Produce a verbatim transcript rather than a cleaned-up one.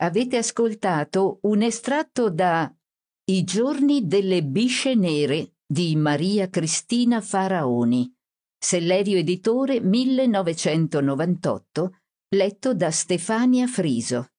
Avete ascoltato un estratto da I giorni delle bisce nere di Maria Cristina Faraoni, Sellerio Editore millenovecentonovantotto, letto da Stefania Friso.